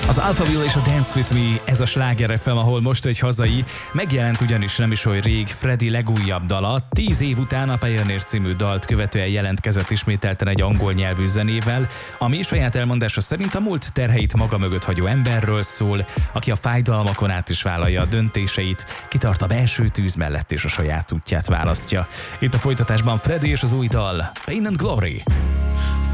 Az Alphaville és a Dance With Me, ez a Sláger FM, ahol most egy hazai, megjelent ugyanis nem is olyan rég Freddie legújabb dala, 10 év után a Pioneer című dalt követően jelentkezett ismételten egy angol nyelvű zenével, ami saját elmondása szerint a múlt terheit maga mögött hagyó emberről szól, aki a fájdalmakon át is vállalja a döntéseit, kitart a belső tűz mellett és a saját útját választja. Itt a folytatásban Freddie és az új dal, Pain and Glory.